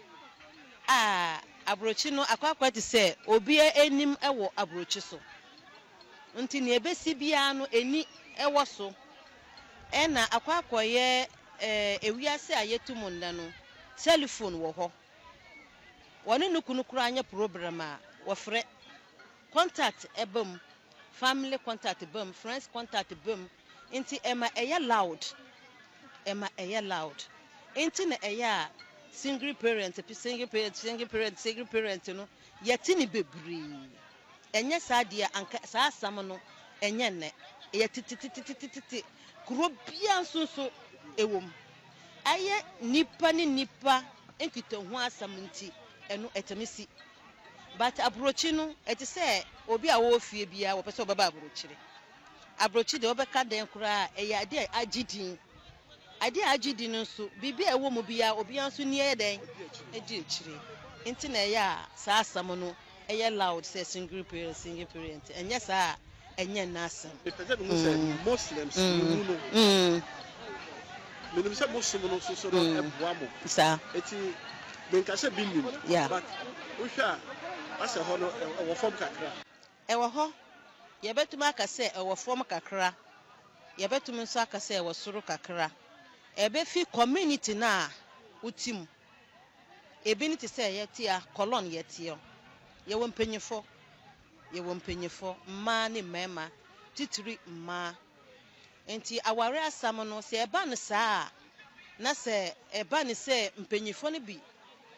ah abrochi no akwa akwa ti say obi enim e wo abrochi so nti ne ebesi bia no eni e wo so ena akwa akwa ye eh ewiase ayetum nda no telephone wo ho woni nukunu kura anya program a wo frɛ contact ebam family contact ebam friends contact ebam nti ema eye loud ema eye loud enti na eye a single parent single parent single parent single parent no yeti ni bebri enye saade anka sa asam no enye ne yetitititititi kuro bia nsoso ewom aye nipa ni nipa enkita ho asam nti eno etemisi but abrochi no eti say obi a wo fie bia wo pese obaba abrochire abrochi de obeka den kura eye ade agidin ade agidin nso bibi a wo mu bia obi anso ni eden edi chire enti na eye a sa asam no eye loud say single parent single parent enye sa enye nasam epeze no say Muslims no no me say Muslim no so so no eboamo sa eti benka se binim but uhwa ase ho no e wo form kakra e wo ho ye betuma aka se e wo form kakra ye betuma nso aka se e wo soro kakra e be fi community na utim e bi ni ti se ye tia colon ye tie ye wo mpanyefo ye wo mpanyefo mma ne mema titiri mma enti aware asam no se e ba no saa na se e ba ni se mpanyefo ne bi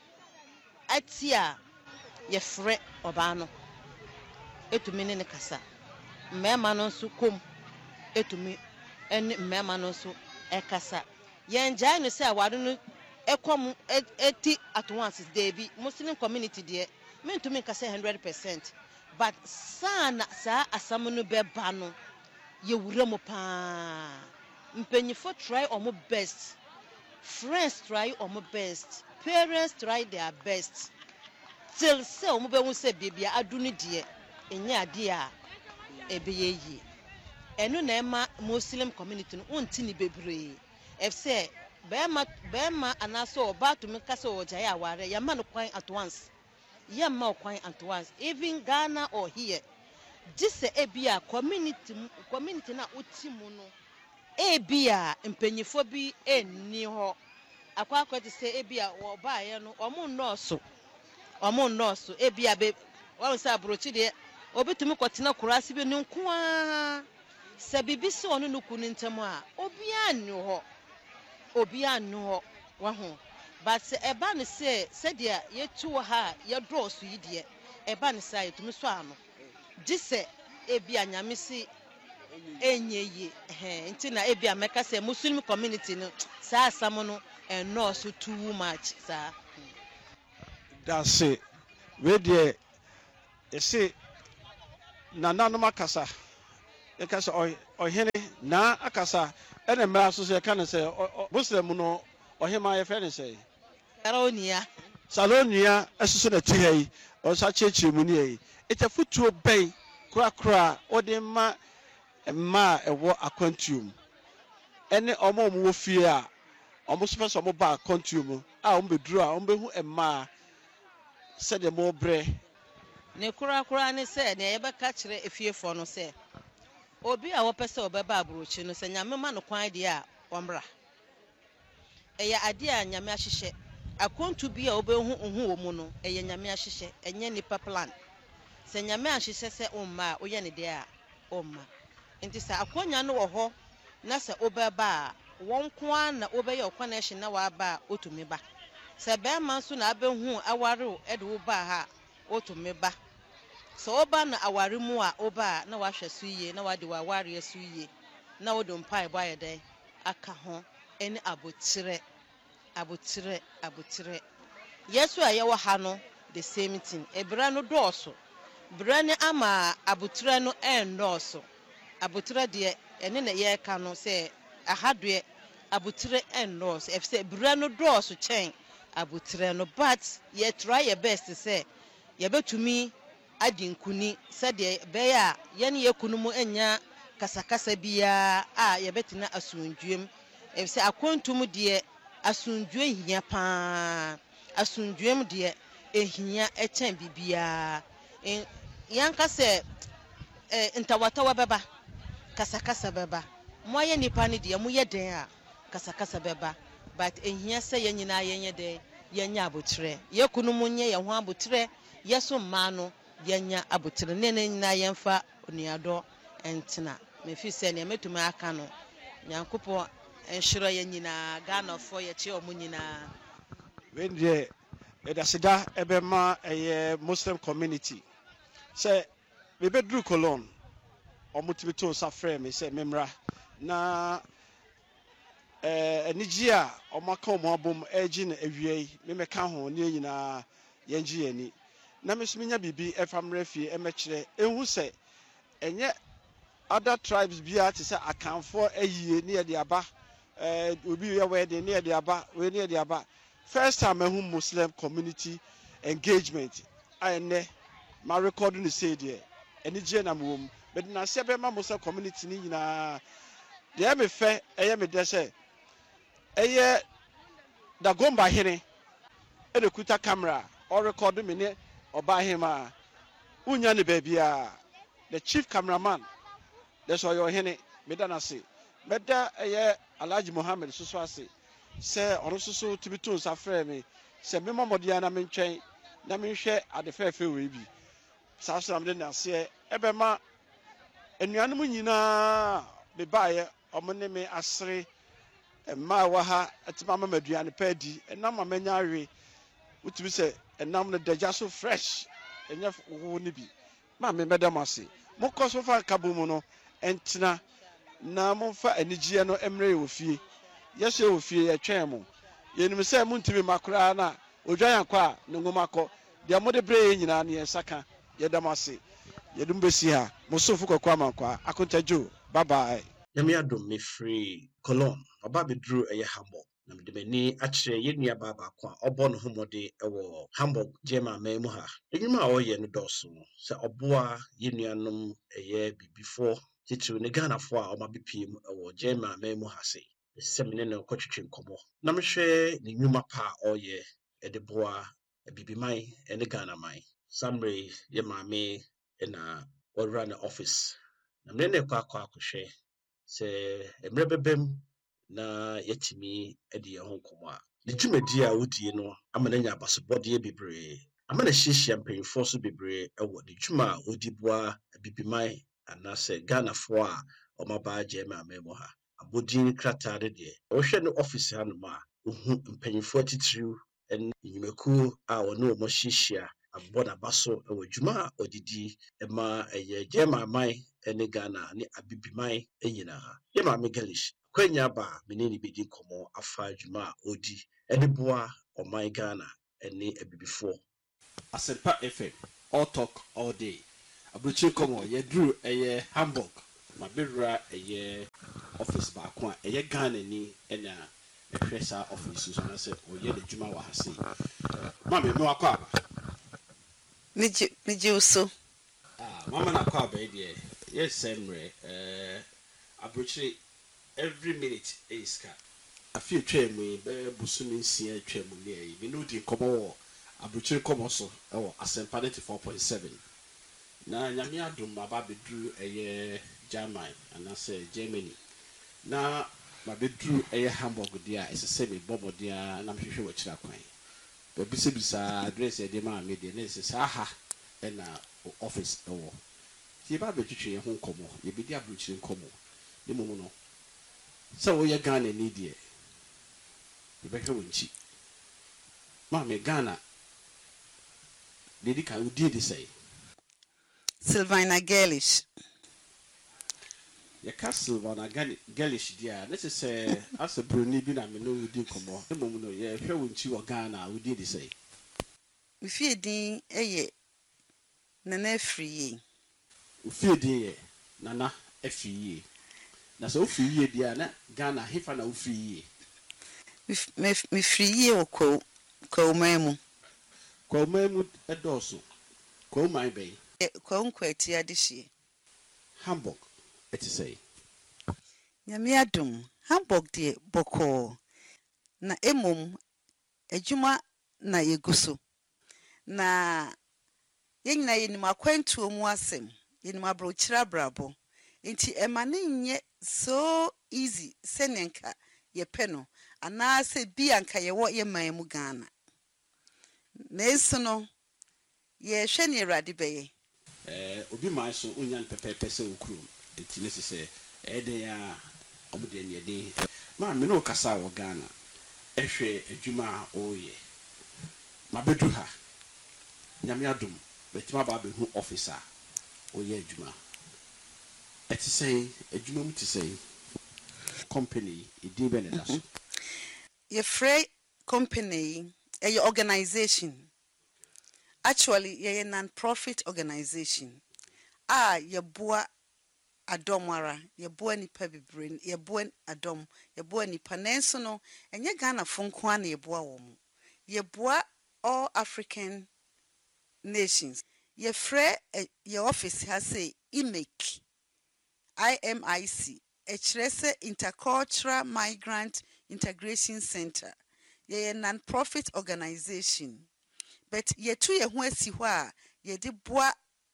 atia ye frɛ oba no etumi ne ne kasa mema no nso kom etumi ene mema no nso e kasa ye njai no se aware no ekom eti at once David Muslim community de me ntumi kasa one hundred percent but sana sa asam no beba no ye wura mo pa mpanyifo try omo best friends try omo best parents try their best till say omo be hu say bibia adunu de enye ade a ebeye yi enu na ema Muslim community no unti ni bebre if say bema bema anaso oba to me kasa ojaye aware ya ma no kwan at once ya ma kwan at once even Ghana or here just ebia community community na utimu no ebia mpanyifo bi enni ho akwa akwa te say ebia wo ba ye no omo nurse omo nurse ebia be wo say abrochi de obetumi kwotena kurase bi nko a se bibi se onu nuku ni ntemu a obi annu ho obi annu ho wa ho but eba ne se se de yetu ha ye draw so yi de eba ne sai tumi so ano dise ebia nyame si enyeyi eh nti na ebia meka se Muslim community no sa asam no eno so too much sa that's it we de ese na nanom akasa e ka se ohene na akasa e na mra so se ka ne se muslim no ohema ye fe ne se Salonia. Salonia esusu na ti hai o sa chechi mu ni yi ita futuo ben kura kura o de ma ma ewo akwantuum ene omo omo wo fie a omo so so omo ba akwantuum a omo beduru a omo behu emma se de mo bre Ne kura kura ne se ne yebeka kire efiefo no se obi a wo pese obeba abrochi no se nyame ma no kwan de a omra eya ade a nyame ahyehye akontu bi a obehu ohu wo mu no eya nyame ahyehye enye nipa plan se nyame ahyehye se umma oye ne de a umma enti sa akonya no wo ho na se obeba won kwa na obeye connection na wa ba otumi ba se be man so na abehu aware e de wo ba ha otumi ba so oba na aware mu a oba na wa hwe so yiye na wa de wa ware so yiye na wo dum pai ba ye den aka ho eni abotire abotire abotire yesu a ye wo ha no the same thing ebra no dooso bra ne ama abotire no en dooso abotire de ene na ye ka no se ahadoe abotire en dooso ef se bra no dooso chen abotire no but ye try your best say ye betumi adinkuni se de be ya ye ne ye kunu mu enya kasakasa bia a ye betina asundwem ef se akontum de asundwe hia pa asundwem de ehia echen bibia yanka se ntawatawa beba kasakasa beba moye nipa ne de mo ye den a kasakasa beba but ehia se ye nyina ye nye de ye nya abotire ye kunu mu nye ye ho abotire ye so mma no ye nya abotire ne ne nyina ye mfa onuado entena me fi se ne metuma aka no nyankopo enshiro ye nyina Ghana fo ye che omu nyina when the edasida ebema eye Muslim community say we be dru colon omutibito sa frame say memra na eh eniji a omaka omo abom agi na awie me meka ho ne nyina yenji yani na mesiminya bibi efamra fie emekire ehu se enye other tribes bia te say akanfo ayie ne ye de aba eh obi ye wedding ne ye de aba we ne ye de aba first time ehu Muslim community engagement ane ma recording say there enije na mum but na se be ma Muslim community ni nyina de me fe eye me de say eye da gomba hene e de kuta camera or record me ne oba hema unya ne babia the chief cameraman that's why your hene me da na say meda eye Alhaji Mohammed susu ase se ono susu tibito sa frɛ me se me momodia na me ntwen na me hwɛ ade fefe we bi sa so am de na se ebema enuanum nyina be baaye omo ne me asere emma wa ha atima mama aduane pa di enam amanya awe utumi se enam no daja so fresh enya wo ne bi ma me meda mase mokoso fa kabomu no entena na momfa anigie no emre ofie yese ofie ye twen mo yenim se muntimi makora na odwan akwa ne ngomakọ de amode bre nyina ne yesaka yedamase yedum besi ha musofu kokwa mankwa akontajo bye bye Yami adom me free colon oba bedru eye Hamburg na me de mani akire yenua baba kwa obo no homode ewo Hamburg jema memu ha enyuma oye no doso se oboa yenuanom eye bibifo titu ne Ghana fo a oma bepiem ewo jema memu ha se semine no kwatwetwe nkomo na mehwe ne nyuma pa oye edeboa bibiman ene Ghana man samre ye maame na ora na office na me ne kwa akwa akohwe se emre bebem na yetimi edi ho nkomo a ne dwumadi a wodie no amana nya basobode bebre amana hihia mpanyfo so bebre ewo ne dwuma a odiboa bibiman anase Ghana fo a omaba jema amemo ha abodin krata de de ohwe no office ha no ma ohu mpanyfo atitiriw en nyimeku a wono mo hihia aboda baso ewo dwuma odidi ema eye jema mai ene Ghana ne abibiman enyina ye ma megalish kwanya ba meneni bedi komo afa dwuma odi ene boa oman Ghana ene abibifo Asempa F M, all talk all day. Abuchi komo ye drew a Hamburg. My bedra a year office back one, a year gun ni and a pressure office. And I said, oh, yeah, the Juma was see. Mammy, no aqua. Mijuso. Ah, Mamma aqua, baby. Yes, same way. Uh, Abuchi every minute is cat. A few train me, Busumi see a train near you. Know the Como, Abuchi Comoso, or Asempa four point seven. Na nyamia dum baba bedru eye German and I say Germany. Na ma bedru eye Hamburg dia is say me bobo dia na mhwehwe wa kira kwan. Ba bisa bisa address e de ma me de na say aha e na office e wo. Ti ba betwetwe ho komo, ye bedi abruchire komo. Ni mumu no. So wo ye Ghana ni de. Ye be hwe wonchi. Ma me Ghana. Dedi kan udi de say. Sylvana Gellish. Your castle on a Gellish, dear. Let's say, as a Bruni, be I know you do come on. The moment you hear when you are Ghana, we did say. We fear ding a ye. Nana free. We fear dear, Nana, a fee. That's all free ye, dear. Ghana, if I know free ye. Me free ye or co, co memu. Co memu a dorsal. Co my bay. Conquetia this year. Hamburg, it is say. Yamiadum, Hamburg dear Boko. Na emum, ejuma na yeguso. Na yena yenima kwentu omuasem, yenima brochira brabo. Inti emani nye so easy, senenka ye peno, ana se bianka ye wo ye maemu Ghana. Nesono, ye sheni radibeye. Eh, obi my so unyan pepe pese ukrum. Eti nesi se ede ya omude ni ede. Ma me no kasa wo Ghana. Ehwe adwuma oye. Ma bedu ha. Nyame adum. Betima ba be hu officer. Oye adwuma. Eti say adwuma mu ti say company edi be na so. Ye free company a organization. Actually, you're a non-profit organization. Ah, you're boa adomwara, you're boa ni pebibrain, you're boa adom, you're boa ni panensono, and you're gonna funkwan ye boa womu. You're boa all African nations. Your free your office has say I M I C, I M I C, a Chrese Intercultural Migrant Integration Center. You're a non-profit organization. But ye tu ye ho asi ho a ye de boa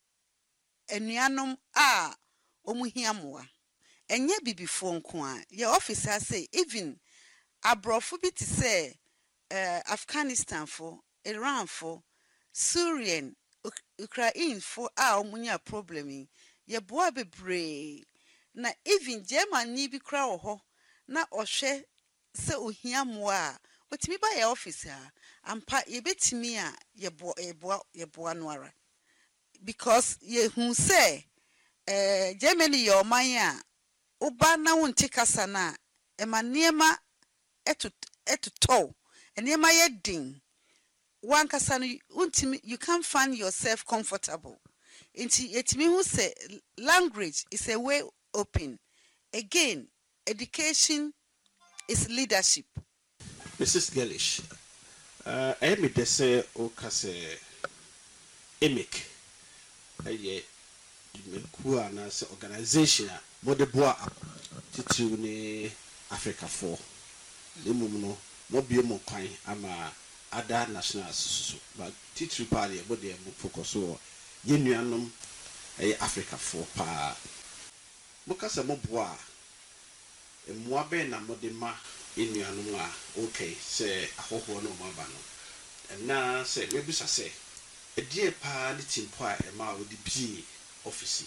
anuanom a omuhia moa enye bibifo nko a ye officer say even abrofo bi ti say uh, Afghanistan for Iran for Syrian Ukraine for a omunya problem ye boa bebre na even Germany bi kra wo ho na ohwe se ohia moa otimi ba ye officer ampa ye betimi a ye bo ye bo ye bo anwara because ye hu say eh Germany ye oman a oba na wonte kasa na e ma niema etu etuto niema ye din wan kasa no untimi you can't find yourself comfortable inti etimi hu say language is a way open again education is leadership. Missus Gellish, uh, I am the say o kase emic. Aye, ku ana se organization mo de boa titu ne Africa for. Le mum no mo bie mo kwan ama other nationals so but titu party mo de mo focus o ye nuanom aye Africa for pa. Mo kase mo boa e mo abe na mo de ma inuanom a okay say ahoho no maba no na say maybe say e die pa ne timpo a e ma odi bi office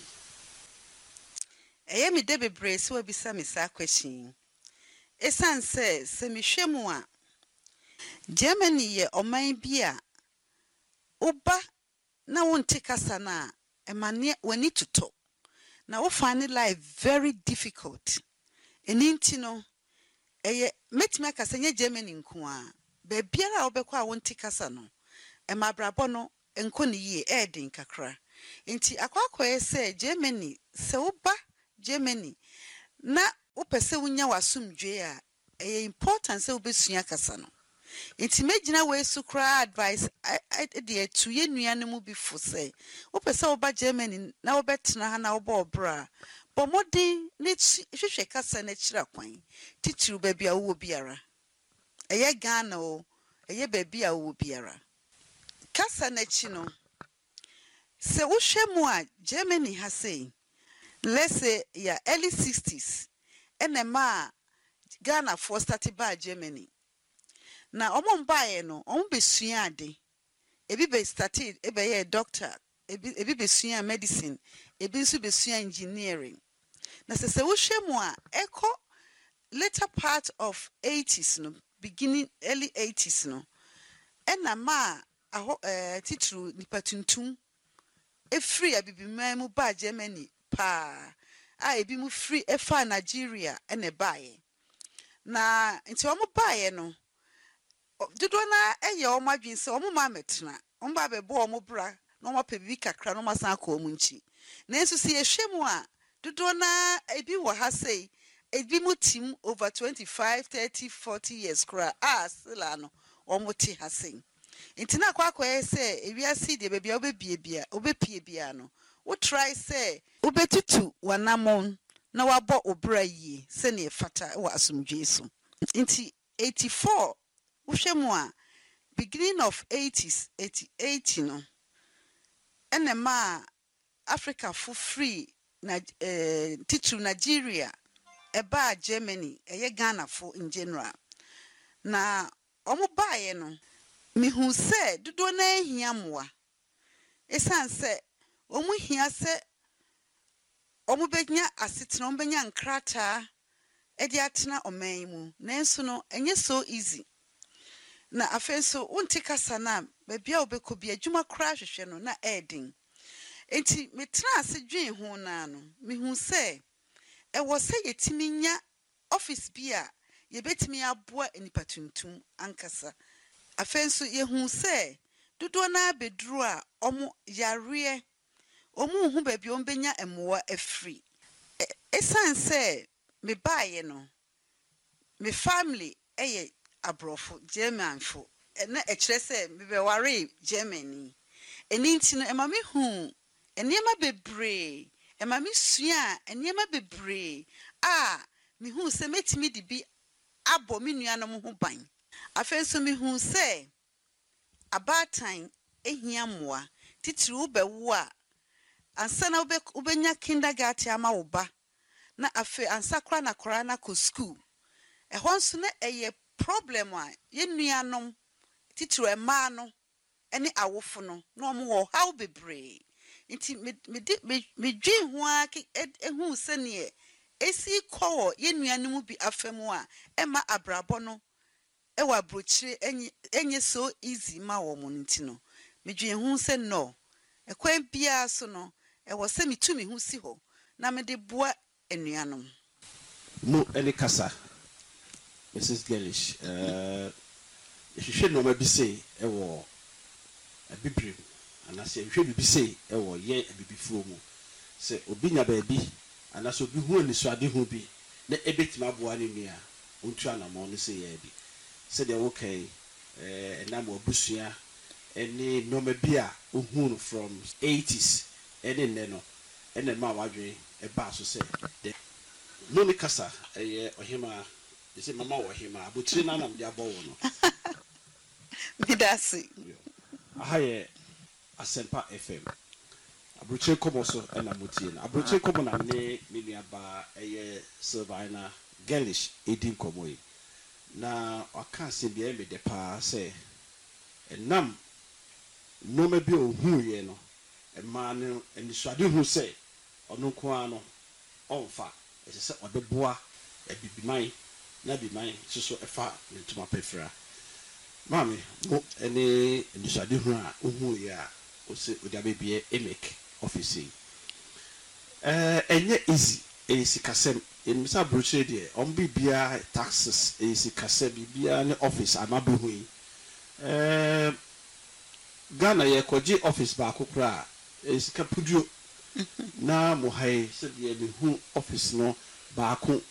Eye mi de bebre se wa bisa me sa question esan say se mi hwemu a Germany ye oman bi a oba na wonte kasa na e ma ne wani tuto na wo find life very difficult eninti no eye metime akasa nye Germany nko a be biara obekwa wonti kasa no e mabrabo no enko ne yie ɛɛden kakra nti akwakwae say Germany se woba Germany na wopese wunya wasumdwe a ɛyɛ important sɛ wobɛsua kasa no nti megina we su kra advice de atu ye nuane mu bi fo sɛ wopese woba Germany na wobɛtena ha na wobɔ obra bɔ modin ne hwehwɛ kasa na kyira kwan titiru baabi a wo biara ɛyɛ Ghana o ɛyɛ baabi a wo biara kasa na chi no sɛ wohwɛ mu a Germany ha sei let's say yeah early sixties ene ma Ghana for started by Germany na omo mbae no omo besua ade ebi be started e be ye doctor ebi ebi besua medicine ebi nso besua engineering na se se wo hwɛ mu a eko later part of eighties no beginning early eighties no ena ma aho eh titru nipa tuntum e free abibiman mu ba Germany pa a ebi mu free efa Nigeria ene bae na nti omo bae no dodo na eye omo adwin se omo ma metena omo ba be bo omo bra na omo pebi kakra na omo san ka omo nchi na enso se ehwemu a dodo na ebi wo ha sei ebi mu tim over twenty-five thirty forty years kra ah sila no omo ti ha sei nti na kwa kwa se ewiase de bebia obebie bia obepie bia no wo try say ubetutu wanamon na wabo obra yi se ne fata wa asumdwe so nti eighty-four wo hwemu a beginning of eighties eighty-eight no ene ma Africa for free na eh titu Nigeria eba Germany eye Ghana for in general na omo baaye no mihu se dodo na ehia moa esan se omu hia se omu benya asetena omu benya nkrata edi atena oman mu nanso no enye so easy na afenso wonte kasa na babia obekọ bia adwuma kra hwehwe no na edin enti metra ase dwen ho na no mihu se e wo se yetimi nya office bia yebetimi aboa enipa tuntum ankasa afenso yehu se dodo na bedru a omu yare omu hu baby ombenya emoa afri esan say me baaye no me family eye abrofo Germanfo na ekire say me be ware Germany eni nti no ema me hu eniema bebre ema me sua eniema bebre a me hu se metimi di bi abo me nuanom ho ban afenso me hu say abatan ehia moa titiri ubewo a ansa na ubenya kindergarten ama wo ba na afi ansa kra na kra na ko school e honso na eye problem a yenuanom titiri ema no ene awofo no na omo wo how bebre nti me me me dwen ho a ehu se ne esi ko yenuanom bi afemu a ema abrabo no e wa brochire enye enye so easy ma wo mo nti no me dwen ho se no e kwan bia so no e wo se mitumi hu si ho na me de boa enuanom mu ele kasa Missus Gelish eh ehwehwe no ma bi sei e wo abibrim anase ehwehwe bi sei e wo ye abibifuo mu se obi nya ba bi anase obi hu ani so ade hu bi na ebetima aboa ne nua ontua na mo no se ye bi se de wo kai eh na mo abusua eni no ma bi a ohun from eighties eni ne no eni ma wadwe e ba so se de no ni kasa eh ohima de se mama ohima abutire na nam de abowo no bidasi ahaye Asempa F M abutire komo so na motie na abutire komo na ne menua ba eye Silvana Gelish edim komo yi na aka se bia me de pa se enam no ma bi ohun ye no e ma ne enisuade hu se ono ko ano onfa e se odeboa e bibiman na bibiman so efa ne tuma pefra mami mo ene enisuade hu a ohun ye a o se odabebie emek office eh enye easy e sikasem en misa brochure de on bibia taxes e sikasem bibia ne office amabehu yi eh Ghana ye kɔgye office baako koraa esika puduo na mo hae sɛ deɛ me hu office no baako